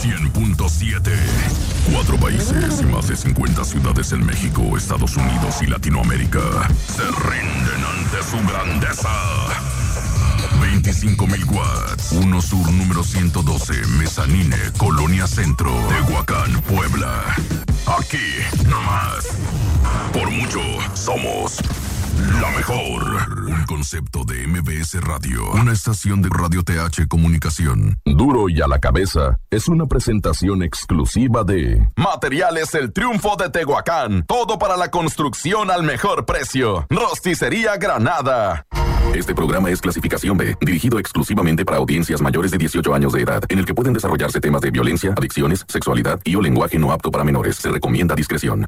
100.7. 4 países y más de 50 ciudades en México, Estados Unidos y Latinoamérica se rinden ante su grandeza. 25,000 watts. 1 Sur número 112, Mezanine, Colonia Centro, Tehuacán, Puebla. Aquí, nomás. Por mucho, somos la mejor. Un concepto de MBS Radio. Una estación de Radio TH Comunicación. Duro y a la cabeza es una presentación exclusiva de Materiales El Triunfo de Tehuacán. Todo para la construcción al mejor precio. Rosticería Granada. Este programa es clasificación B, dirigido exclusivamente para audiencias mayores de 18 años de edad, en el que pueden desarrollarse temas de violencia, adicciones, sexualidad y o lenguaje no apto para menores. Se recomienda discreción.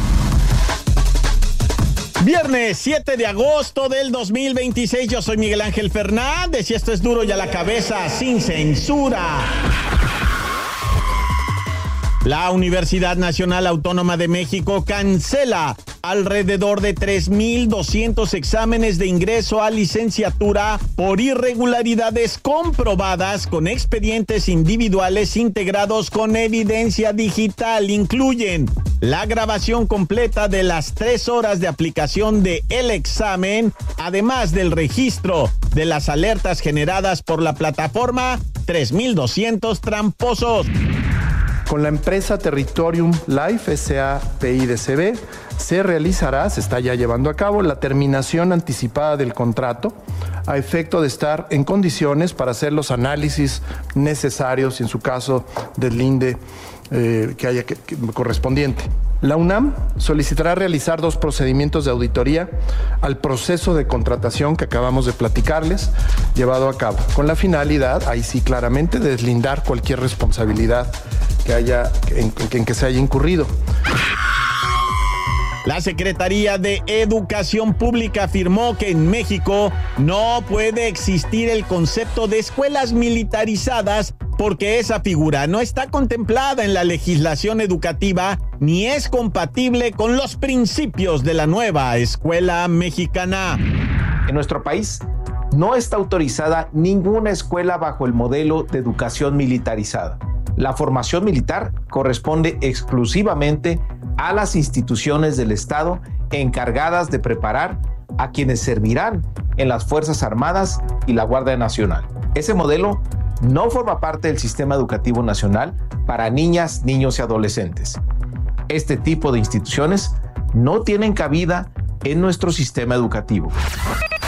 Viernes 7 de agosto del 2026, yo soy Miguel Ángel Fernández y esto es Duro y a la Cabeza, sin censura. La Universidad Nacional Autónoma de México cancela alrededor de 3,200 exámenes de ingreso a licenciatura por irregularidades comprobadas con expedientes individuales integrados con evidencia digital. Incluyen la grabación completa de las 3 horas de aplicación del examen, además del registro de las alertas generadas por la plataforma. 3,200 tramposos. Con la empresa Territorium Life S.A.P.I.D.C.B. se está ya llevando a cabo la terminación anticipada del contrato a efecto de estar en condiciones para hacer los análisis necesarios y en su caso deslinde que haya correspondiente. La UNAM solicitará realizar 2 procedimientos de auditoría al proceso de contratación que acabamos de platicarles, llevado a cabo, con la finalidad, ahí sí claramente, de deslindar cualquier responsabilidad que haya en que se haya incurrido. La Secretaría de Educación Pública afirmó que en México no puede existir el concepto de escuelas militarizadas porque esa figura no está contemplada en la legislación educativa ni es compatible con los principios de la nueva escuela mexicana. En nuestro país no está autorizada ninguna escuela bajo el modelo de educación militarizada. La formación militar corresponde exclusivamente a las instituciones del Estado encargadas de preparar a quienes servirán en las Fuerzas Armadas y la Guardia Nacional. Ese modelo no forma parte del sistema educativo nacional para niñas, niños y adolescentes. Este tipo de instituciones no tienen cabida en nuestro sistema educativo.